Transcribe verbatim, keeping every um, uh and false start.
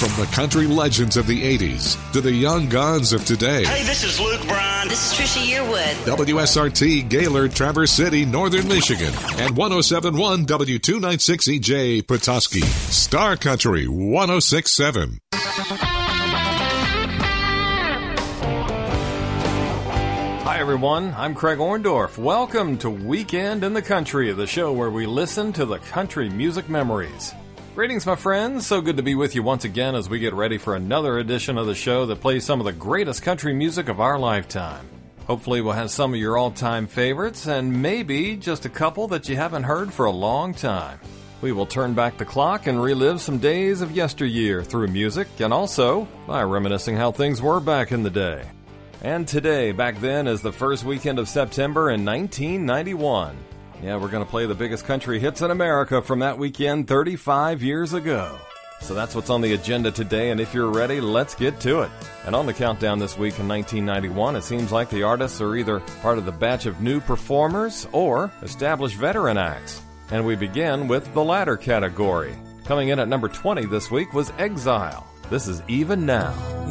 From the country legends of the eighties to the young guns of today. Hey, this is Luke Bryan. This is Trisha Yearwood. W S R T, Gaylord, Traverse City, Northern Michigan. And one oh seven point one W two ninety-six E J, Petoskey. Star Country, one oh six point seven. Hi, everyone. I'm Craig Orndorff. Welcome to Weekend in the Country, the show where we listen to the country music memories. Greetings, my friends. So good to be with you once again as we get ready for another edition of the show that plays some of the greatest country music of our lifetime. Hopefully we'll have some of your all-time favorites and maybe just a couple that you haven't heard for a long time. We will turn back the clock and relive some days of yesteryear through music and also by reminiscing how things were back in the day. And today, back then, is the first weekend of September in nineteen ninety-one. Yeah, we're going to play the biggest country hits in America from that weekend thirty-five years ago. So that's what's on the agenda today, and if you're ready, let's get to it. And on the countdown this week in nineteen ninety-one, it seems like the artists are either part of the batch of new performers or established veteran acts. And we begin with the latter category. Coming in at number twenty this week was Exile. This is Even Now.